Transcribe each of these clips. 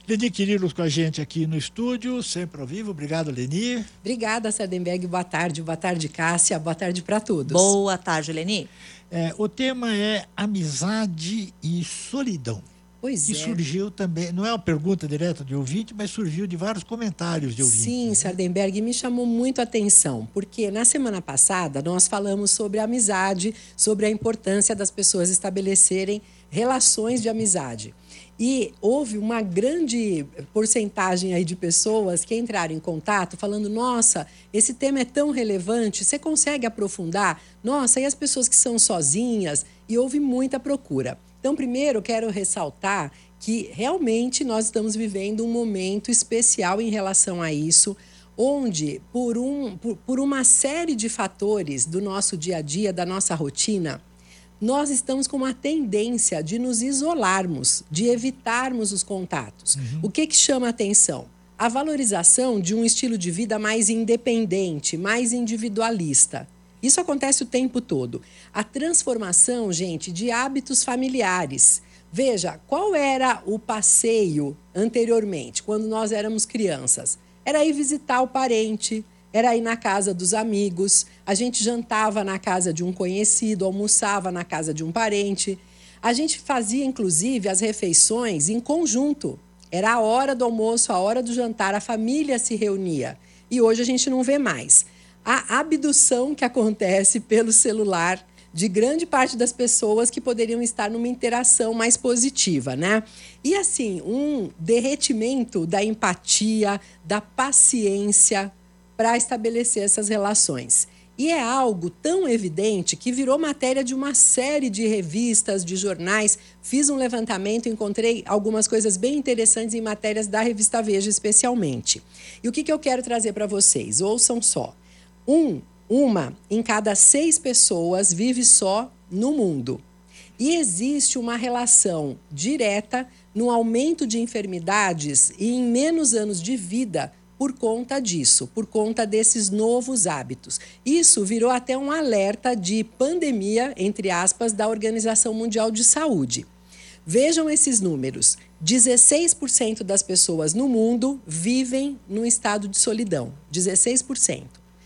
Leni Quirilos com a gente aqui no estúdio, sempre ao vivo. Obrigado, Leni. Obrigada, Sardenberg. Boa tarde, Cássia. Boa tarde para todos. Boa tarde, Leni. O tema é amizade e solidão. Pois e surgiu também, não é uma pergunta direta de ouvinte, mas surgiu de vários comentários de ouvinte. Sim, Sardenberg, me chamou muito a atenção, porque na semana passada nós falamos sobre a amizade, sobre a importância das pessoas estabelecerem relações de amizade. E houve uma grande porcentagem aí de pessoas que entraram em contato falando, nossa, esse tema é tão relevante, você consegue aprofundar? Nossa, e as pessoas que são sozinhas? E houve muita procura. Então, primeiro, quero ressaltar que realmente nós estamos vivendo um momento especial em relação a isso, onde, por uma série de fatores do nosso dia a dia, da nossa rotina, nós estamos com uma tendência de nos isolarmos, de evitarmos os contatos. O que chama a atenção? A valorização de um estilo de vida mais independente, mais individualista. Isso acontece o tempo todo. A transformação, gente, de hábitos familiares. Veja, qual era o passeio anteriormente, quando nós éramos crianças? Era ir visitar o parente, era ir na casa dos amigos, a gente jantava na casa de um conhecido, almoçava na casa de um parente. A gente fazia, inclusive, as refeições em conjunto. Era a hora do almoço, a hora do jantar, a família se reunia. E hoje a gente não vê mais. A abdução que acontece pelo celular de grande parte das pessoas que poderiam estar numa interação mais positiva, né? E assim, um derretimento da empatia, da paciência para estabelecer essas relações. E é algo tão evidente que virou matéria de uma série de revistas, de jornais. Fiz um levantamento, encontrei algumas coisas bem interessantes em matérias da revista Veja, especialmente. E o que eu quero trazer para vocês? Ouçam só. Uma em cada 6 pessoas vive só no mundo. E existe uma relação direta no aumento de enfermidades e em menos anos de vida por conta disso, por conta desses novos hábitos. Isso virou até um alerta de pandemia, entre aspas, da Organização Mundial de Saúde. Vejam esses números. 16% das pessoas no mundo vivem num estado de solidão. 16%.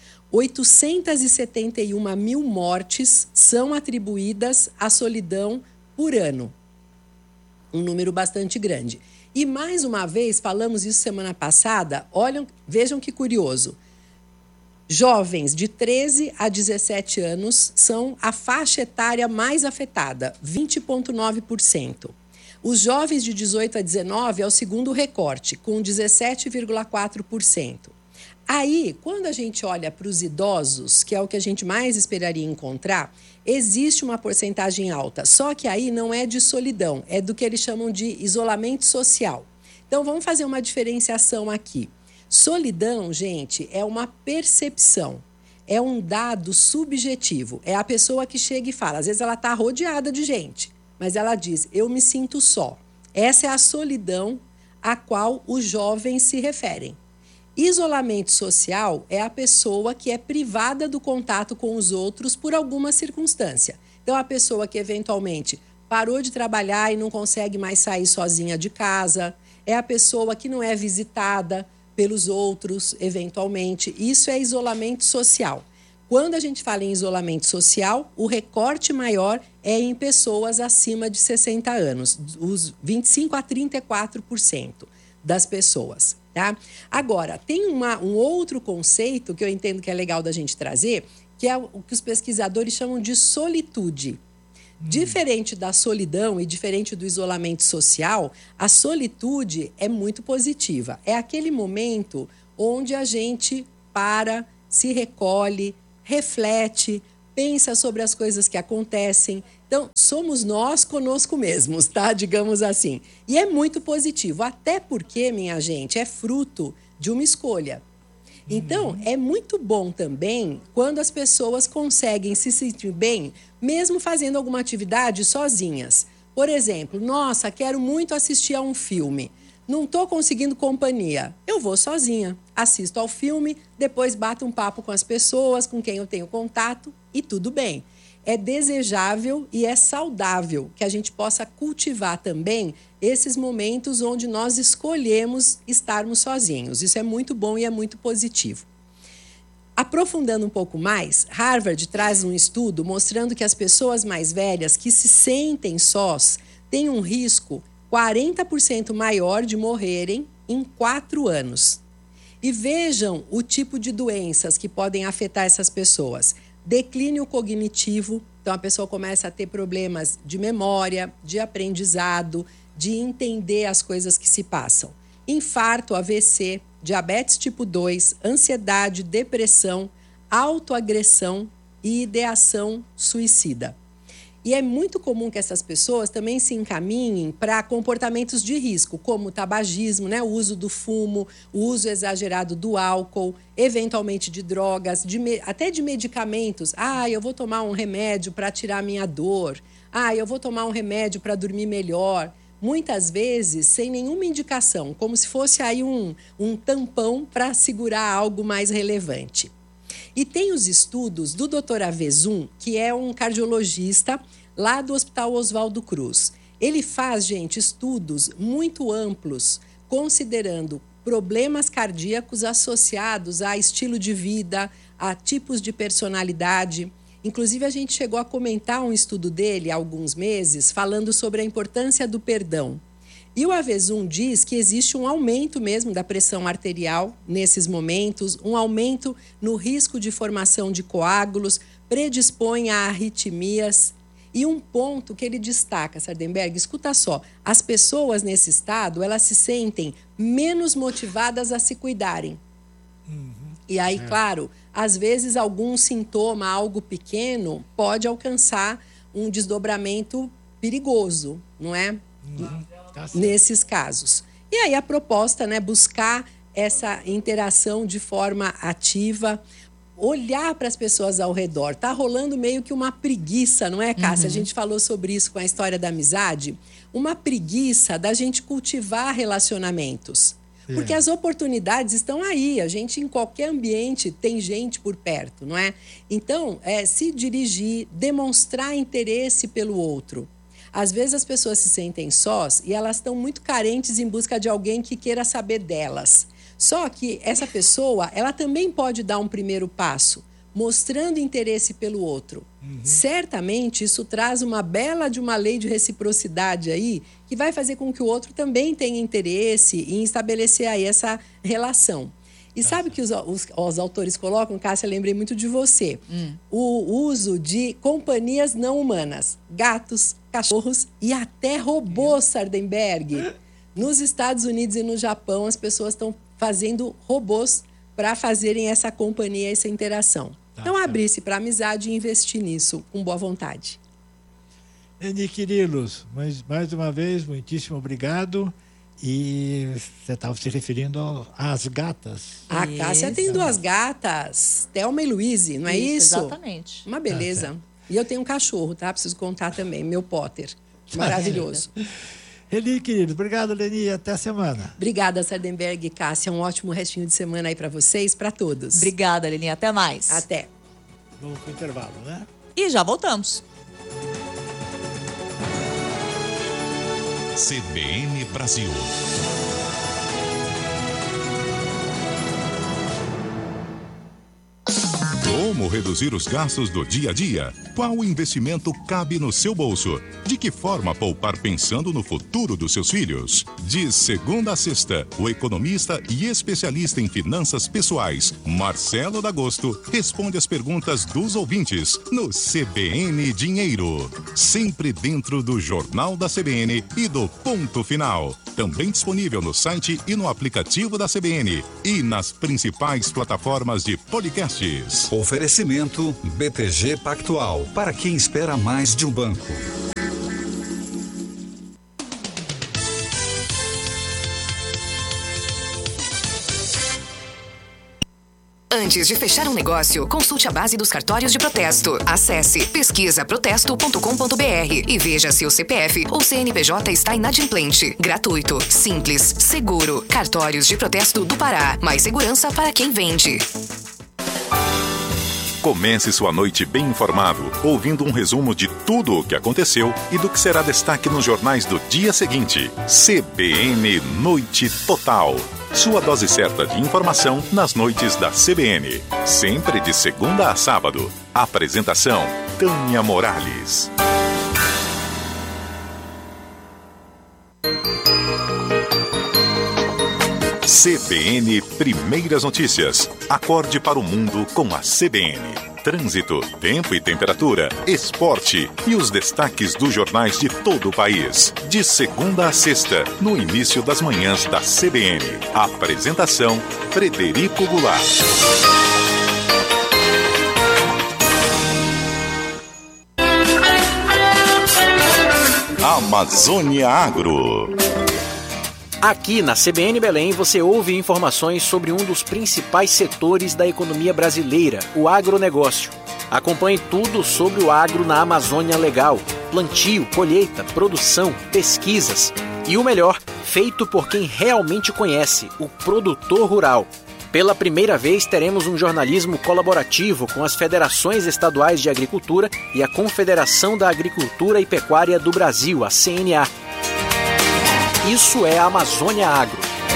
871 mil mortes são atribuídas à solidão por ano. Um número bastante grande. E, mais uma vez, falamos isso semana passada, vejam que curioso. Jovens de 13 a 17 anos são a faixa etária mais afetada, 20,9%. Os jovens de 18 a 19 é o segundo recorte, com 17,4%. Aí, quando a gente olha para os idosos, que é o que a gente mais esperaria encontrar, existe uma porcentagem alta. Só que aí não é de solidão, é do que eles chamam de isolamento social. Então, vamos fazer uma diferenciação aqui. Solidão, gente, é uma percepção, é um dado subjetivo. É a pessoa que chega e fala, às vezes ela está rodeada de gente, mas ela diz, eu me sinto só. Essa é a solidão a qual os jovens se referem. Isolamento social é a pessoa que é privada do contato com os outros por alguma circunstância. Então, a pessoa que eventualmente parou de trabalhar e não consegue mais sair sozinha de casa, é a pessoa que não é visitada pelos outros, eventualmente. Isso é isolamento social. Quando a gente fala em isolamento social, o recorte maior é em pessoas acima de 60 anos, os 25 a 34% das pessoas. Tá? Agora, tem um outro conceito que eu entendo que é legal da gente trazer, que é o que os pesquisadores chamam de solitude. Diferente da solidão e diferente do isolamento social, a solitude é muito positiva. É aquele momento onde a gente para, se recolhe, reflete, pensa sobre as coisas que acontecem. Então, somos nós conosco mesmos, tá? Digamos assim. E é muito positivo, até porque, minha gente, é fruto de uma escolha. Então, é muito bom também quando as pessoas conseguem se sentir bem, mesmo fazendo alguma atividade sozinhas. Por exemplo, nossa, quero muito assistir a um filme. Não estou conseguindo companhia. Eu vou sozinha, assisto ao filme, depois bato um papo com as pessoas com quem eu tenho contato e tudo bem. é desejável e é saudável que a gente possa cultivar também esses momentos onde nós escolhemos estarmos sozinhos. Isso é muito bom e é muito positivo. Aprofundando um pouco mais, Harvard traz um estudo mostrando que as pessoas mais velhas que se sentem sós têm um risco 40% maior de morrerem em 4 anos. E vejam o tipo de doenças que podem afetar essas pessoas. Declínio cognitivo, então a pessoa começa a ter problemas de memória, de aprendizado, de entender as coisas que se passam. Infarto, AVC, diabetes tipo 2, ansiedade, depressão, autoagressão e ideação suicida. E é muito comum que essas pessoas também se encaminhem para comportamentos de risco, como o tabagismo, né? O uso do fumo, o uso exagerado do álcool, eventualmente de drogas, até de medicamentos. Eu vou tomar um remédio para tirar minha dor. Eu vou tomar um remédio para dormir melhor. Muitas vezes sem nenhuma indicação, como se fosse aí um tampão para segurar algo mais relevante. E tem os estudos do Dr. Avezum, que é um cardiologista lá do Hospital Oswaldo Cruz. Ele faz, gente, estudos muito amplos, considerando problemas cardíacos associados a estilo de vida, a tipos de personalidade. Inclusive, a gente chegou a comentar um estudo dele há alguns meses, falando sobre a importância do perdão. E o Avezum diz que existe um aumento mesmo da pressão arterial nesses momentos, um aumento no risco de formação de coágulos, predispõe a arritmias. E um ponto que ele destaca, Sardenberg, escuta só, as pessoas nesse estado, elas se sentem menos motivadas a se cuidarem. E aí, claro, às vezes algum sintoma, algo pequeno, pode alcançar um desdobramento perigoso, não é? Nesses casos. E aí a proposta, né, buscar essa interação de forma ativa, olhar para as pessoas ao redor. Tá rolando meio que uma preguiça, não é, Cássia? A gente falou sobre isso com a história da amizade. Uma preguiça da gente cultivar relacionamentos. Porque as oportunidades estão aí. A gente, em qualquer ambiente, tem gente por perto, não é? Então, se dirigir, demonstrar interesse pelo outro. Às vezes as pessoas se sentem sós e elas estão muito carentes em busca de alguém que queira saber delas. Só que essa pessoa, ela também pode dar um primeiro passo, mostrando interesse pelo outro. Certamente isso traz uma bela de uma lei de reciprocidade aí, que vai fazer com que o outro também tenha interesse em estabelecer aí essa relação. E sabe que os autores colocam, Cássia, lembrei muito de você, o uso de companhias não humanas, gatos, cachorros e até robôs, Sardenberg. Nos Estados Unidos e no Japão, as pessoas estão fazendo robôs para fazerem essa companhia, essa interação. Então, abrir-se para a amizade e investir nisso com boa vontade. Eni Quirilos, mas mais uma vez, muitíssimo obrigado. E você estava se referindo às gatas. A Cássia tem 2 gatas, Thelma e Luíse, não é isso? Exatamente. Uma beleza. E eu tenho um cachorro, tá? Preciso contar também, meu Potter. Maravilhoso. Eni, querido, obrigado, Leni, até a semana. Obrigada, Sardenberg e Cássia. Um ótimo restinho de semana aí para vocês, para todos. Obrigada, Leni. Até mais. Até. Vamos para o intervalo, né? E já voltamos. CBN Brasil. Como reduzir os gastos do dia a dia? Qual investimento cabe no seu bolso? De que forma poupar pensando no futuro dos seus filhos? De segunda a sexta, o economista e especialista em finanças pessoais, Marcelo D'Agosto, responde as perguntas dos ouvintes no CBN Dinheiro. Sempre dentro do Jornal da CBN e do Ponto Final. Também disponível no site e no aplicativo da CBN e nas principais plataformas de podcasts. Oferecimento BTG Pactual, para quem espera mais de um banco. Antes de fechar um negócio, consulte a base dos cartórios de protesto. Acesse pesquisaprotesto.com.br e veja se o CPF ou CNPJ está inadimplente. Gratuito, simples, seguro. Cartórios de Protesto do Pará. Mais segurança para quem vende. Comece sua noite bem informado, ouvindo um resumo de tudo o que aconteceu e do que será destaque nos jornais do dia seguinte. CBN Noite Total. Sua dose certa de informação nas noites da CBN. Sempre de segunda a sábado. Apresentação: Tânia Morales. CBN Primeiras Notícias. Acorde para o mundo com a CBN. Trânsito, tempo e temperatura, esporte e os destaques dos jornais de todo o país. De segunda a sexta, no início das manhãs da CBN. Apresentação: Frederico Goulart. Amazônia Agro. Aqui na CBN Belém você ouve informações sobre um dos principais setores da economia brasileira, o agronegócio. Acompanhe tudo sobre o agro na Amazônia Legal: plantio, colheita, produção, pesquisas e o melhor, feito por quem realmente conhece, o produtor rural. Pela primeira vez teremos um jornalismo colaborativo com as Federações Estaduais de Agricultura e a Confederação da Agricultura e Pecuária do Brasil, a CNA. Isso é a Amazônia Agro.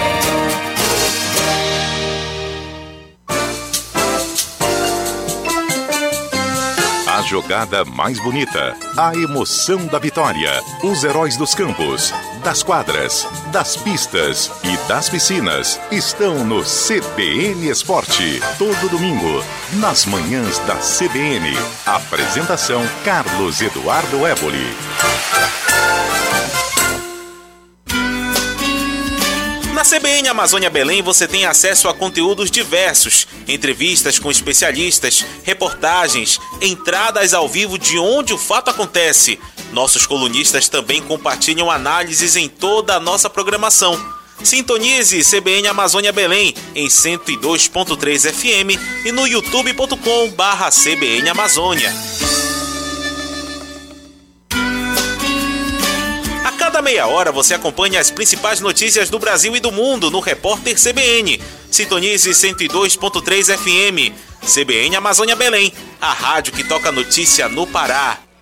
A jogada mais bonita, a emoção da vitória, os heróis dos campos, das quadras, das pistas e das piscinas estão no CBN Esporte. Todo domingo, nas manhãs da CBN. Apresentação: Carlos Eduardo Éboli. Na CBN Amazônia Belém você tem acesso a conteúdos diversos, entrevistas com especialistas, reportagens, entradas ao vivo de onde o fato acontece. Nossos colunistas também compartilham análises em toda a nossa programação. Sintonize CBN Amazônia Belém em 102.3 FM e no youtube.com/CBN Amazônia. Cada meia hora você acompanha as principais notícias do Brasil e do mundo no Repórter CBN. Sintonize 102.3 FM. CBN Amazônia Belém, a rádio que toca notícia no Pará.